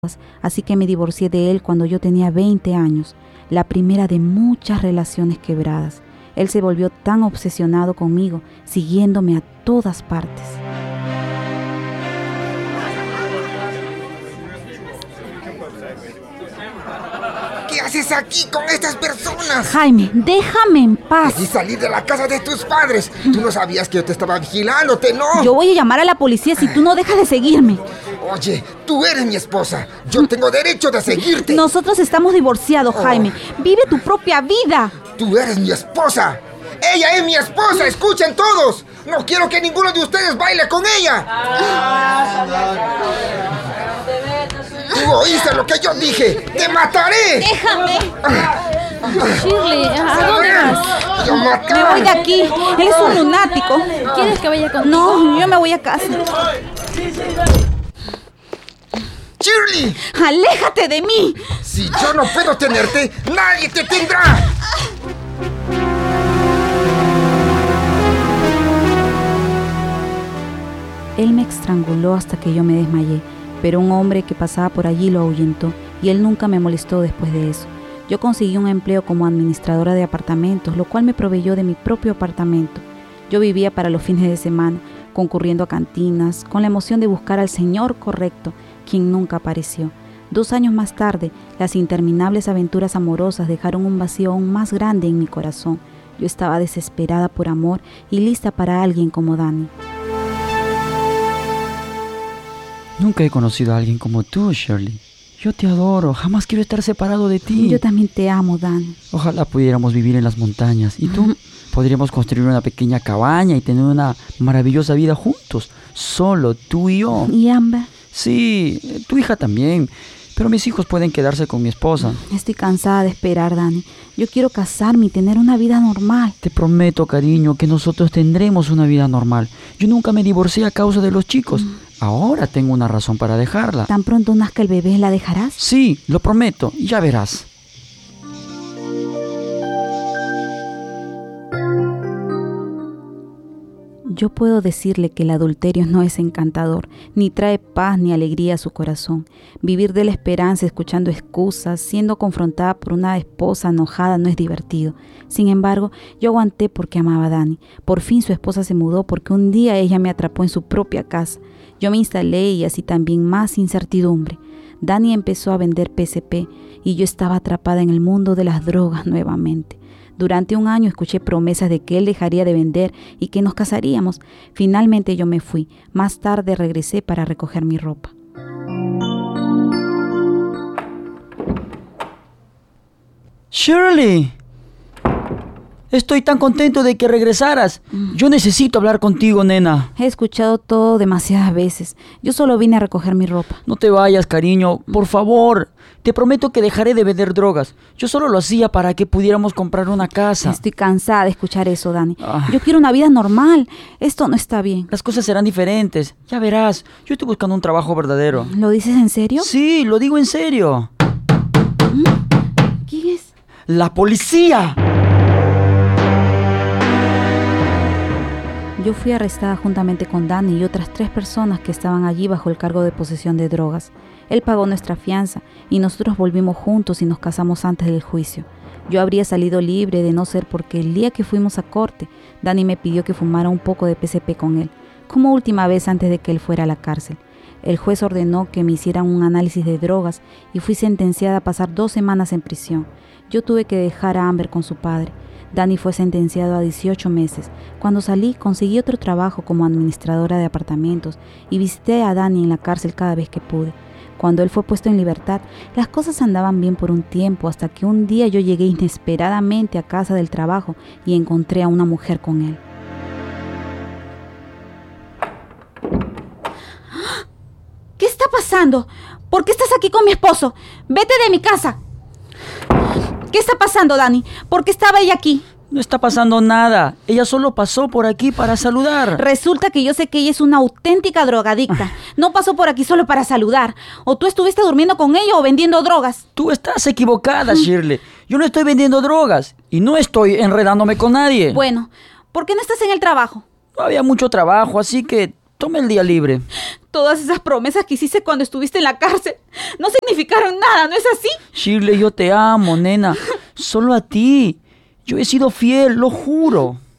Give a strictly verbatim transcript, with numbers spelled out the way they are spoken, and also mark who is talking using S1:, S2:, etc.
S1: así que me divorcié de él cuando yo tenía veinte años, la primera de muchas relaciones quebradas. Él se volvió tan obsesionado conmigo, siguiéndome a todas partes.
S2: ¿Qué haces aquí con estas personas?
S1: Jaime, déjame en paz.
S2: Y salí de la casa de tus padres. Tú no sabías que yo te estaba vigilándote, ¿no?
S1: Yo voy a llamar a la policía si tú no dejas de seguirme.
S2: Oye, tú eres mi esposa. Yo tengo derecho de seguirte.
S1: Nosotros estamos divorciados,
S2: Oh.
S1: Jaime. Vive tu propia vida.
S2: Tú eres mi esposa. ¡Ella es mi esposa! ¡Escuchen todos! No quiero que ninguno de ustedes baile con ella. Tú oíste lo que yo dije. ¡Te mataré!
S1: Déjame.
S3: Shirley, ¿a dónde vas?
S2: ¡Yo mataré!
S1: Me voy de aquí. Él es un lunático.
S3: ¿Quieres que vaya contigo?
S1: No, yo me voy a casa.
S2: ¡Shirley!
S1: ¡Aléjate de mí!
S2: Si yo no puedo tenerte, nadie te tendrá.
S1: Él me estranguló hasta que yo me desmayé, pero un hombre que pasaba por allí lo ahuyentó y él nunca me molestó después de eso. Yo conseguí un empleo como administradora de apartamentos, lo cual me proveyó de mi propio apartamento. Yo vivía para los fines de semana, concurriendo a cantinas, con la emoción de buscar al señor correcto, quien nunca apareció. Dos años más tarde, las interminables aventuras amorosas dejaron un vacío aún más grande en mi corazón. Yo estaba desesperada por amor y lista para alguien como Dani.
S4: Nunca he conocido a alguien como tú, Shirley. Yo te adoro, jamás quiero estar separado de ti.
S1: Yo también te amo, Dani.
S4: Ojalá pudiéramos vivir en las montañas. ¿Y tú? Podríamos construir una pequeña cabaña y tener una maravillosa vida juntos. Solo tú y yo.
S1: ¿Y Amber?
S4: Sí, tu hija también. Pero mis hijos pueden quedarse con mi esposa.
S1: Estoy cansada de esperar, Dani. Yo quiero casarme y tener una vida normal.
S4: Te prometo, cariño, que nosotros tendremos una vida normal. Yo nunca me divorcié a causa de los chicos. Ahora tengo una razón para dejarla.
S1: ¿Tan pronto nazca el bebé la dejarás?
S4: Sí, lo prometo. Ya verás.
S1: Yo puedo decirle que el adulterio no es encantador, ni trae paz ni alegría a su corazón. Vivir de la esperanza escuchando excusas, siendo confrontada por una esposa enojada no es divertido. Sin embargo, yo aguanté porque amaba a Dani. Por fin su esposa se mudó porque un día ella me atrapó en su propia casa. Yo me instalé y así también más incertidumbre. Dani empezó a vender P C P y yo estaba atrapada en el mundo de las drogas nuevamente. Durante un año escuché promesas de que él dejaría de vender y que nos casaríamos. Finalmente yo me fui. Más tarde regresé para recoger mi ropa.
S4: Shirley, estoy tan contento de que regresaras. Yo necesito hablar contigo, nena.
S1: He escuchado todo demasiadas veces. Yo solo vine a recoger mi ropa.
S4: No te vayas, cariño, por favor. Te prometo que dejaré de vender drogas. Yo solo lo hacía para que pudiéramos comprar una casa.
S1: Estoy cansada de escuchar eso, Dani.
S4: Ah.
S1: Yo quiero una vida normal. Esto no está bien.
S4: Las cosas serán diferentes. Ya verás, yo estoy buscando un trabajo verdadero.
S1: ¿Lo dices en serio?
S4: Sí, lo digo en serio.
S1: ¿Quién es?
S4: ¡La policía!
S1: Yo fui arrestada juntamente con Dani y otras tres personas que estaban allí bajo el cargo de posesión de drogas. Él pagó nuestra fianza y nosotros volvimos juntos y nos casamos antes del juicio. Yo habría salido libre de no ser porque el día que fuimos a corte, Dani me pidió que fumara un poco de P C P con él, como última vez antes de que él fuera a la cárcel. El juez ordenó que me hicieran un análisis de drogas y fui sentenciada a pasar dos semanas en prisión. Yo tuve que dejar a Amber con su padre. Dani fue sentenciado a dieciocho meses. Cuando salí, conseguí otro trabajo como administradora de apartamentos y visité a Dani en la cárcel cada vez que pude. Cuando él fue puesto en libertad, las cosas andaban bien por un tiempo, hasta que un día yo llegué inesperadamente a casa del trabajo y encontré a una mujer con él. ¿Qué está pasando? ¿Por qué estás aquí con mi esposo? ¡Vete de mi casa! ¿Qué está pasando, Dani? ¿Por qué estaba ella aquí?
S4: No está pasando nada. Ella solo pasó por aquí para saludar.
S1: Resulta que yo sé que ella es una auténtica drogadicta. No pasó por aquí solo para saludar. O tú estuviste durmiendo con ella o vendiendo drogas.
S4: Tú estás equivocada, Shirley. Yo no estoy vendiendo drogas y no estoy enredándome con nadie.
S1: Bueno, ¿por qué no estás en el trabajo?
S4: No había mucho trabajo, así que Tome el día libre.
S1: Todas esas promesas que hiciste cuando estuviste en la cárcel no significaron nada, ¿no es así?
S4: Shirley, yo te amo, nena. Solo a ti. Yo he sido fiel, lo juro.